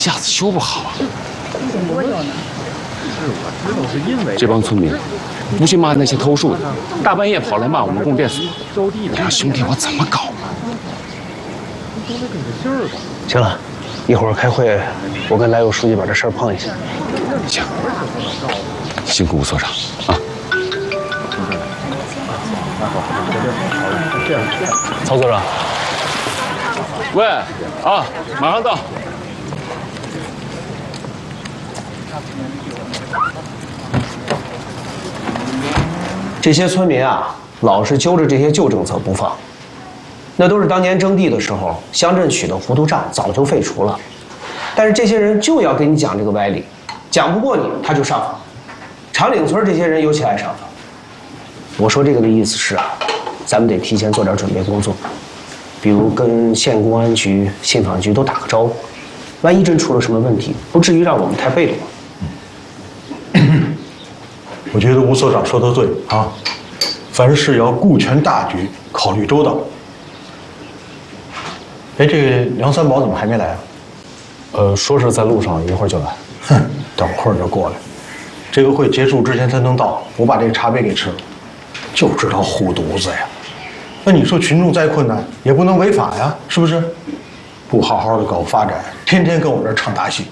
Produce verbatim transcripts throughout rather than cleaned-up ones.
架子修不好啊。这帮村民不去骂那些偷树的，大半夜跑来骂我们供电所，你让兄弟我怎么搞啊？ 行了，一会儿开会，我跟来友书记把这事儿碰一下。 行，辛苦吴所长啊。 曹所长， 喂，啊，马上到。 这些村民啊，老是揪着这些旧政策不放，那都是当年征地的时候乡镇取的糊涂账，早就废除了。但是这些人就要跟你讲这个歪理，讲不过你他就上访。长岭村这些人尤其爱上访。我说这个的意思是啊，咱们得提前做点准备工作，比如跟县公安局、信访局都打个招呼，万一真出了什么问题，不至于让我们太被动。 我觉得吴所长说的对啊，凡事要顾全大局，考虑周到。哎，这个梁三宝怎么还没来啊？ 呃，说是在路上，一会儿就来。 哼，等会儿就过来。这个会结束之前他能到，我把这个茶杯给吃了。就知道护犊子呀！那你说群众再困难，也不能违法呀，是不是？不好好的搞发展，天天跟我这儿唱大戏。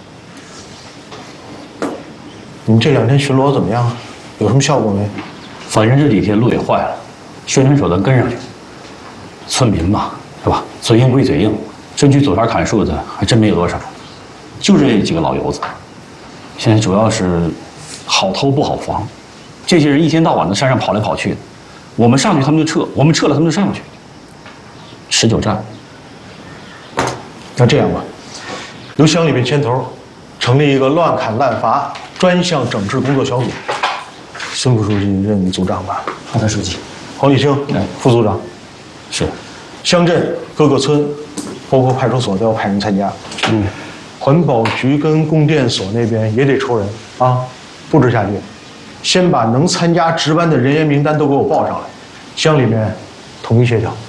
你们这两天巡逻怎么样啊？有什么效果没？ 反正这几天路也坏了，宣传手段跟上去。村民嘛，是吧？嘴硬归嘴硬，真去走山砍树的还真没有多少，就这几个老油子。现在主要是好偷不好防，这些人一天到晚的山上跑来跑去的，我们上去他们就撤，我们撤了他们就上去，持久战。 那这样吧，由乡里边牵头，成立一个乱砍滥伐专项整治工作小组。孙副书记任你组长吧。 好的，书记。 黄立清， 哎， 副组长。 是。 乡镇各个村，包括派出所都要派人参加。嗯。环保局跟供电所那边也得抽人啊，布置下去，先把能参加值班的人员名单都给我报上来，乡里面统一协调。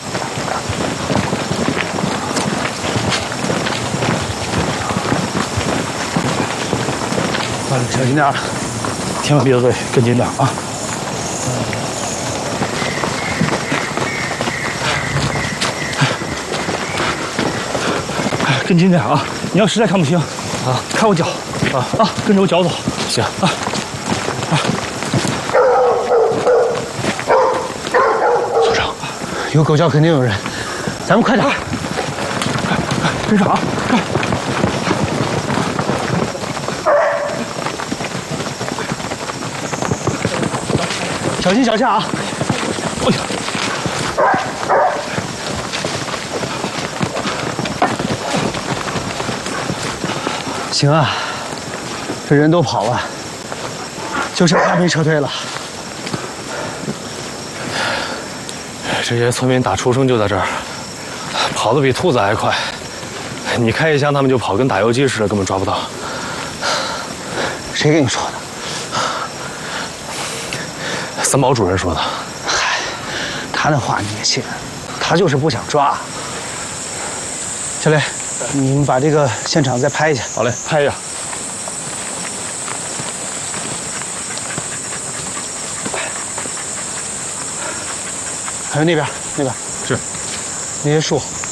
小心点，千万别得罪，跟紧点啊！跟紧点啊！你要实在看不清啊，看我脚啊啊，跟着我脚走。行啊啊！ 所长，有狗叫肯定有人，咱们快点！ 跟上啊！快！小心脚下啊！哎呀！ 行啊，这人都跑了，就剩他没撤退了。 这些村民打出生就在这儿，跑得比兔子还快。你开一枪，他们就跑，跟打游击似的，根本抓不到。 谁跟你说的？ 三宝主任说的。 嗨，他那话你也信？他就是不想抓。小雷，你们把这个现场再拍一下。 好嘞，拍一下。 还有那边，那边是那些树，